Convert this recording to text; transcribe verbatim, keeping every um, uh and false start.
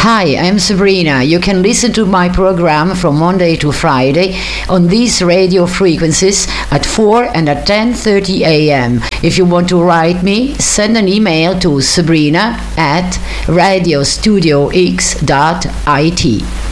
Hi, I'm Sabrina. You can listen to my program from Monday to Friday on these radio frequencies at four and at ten thirty a.m. If you want to write me, send an email to sabrina at radio studio x dot it.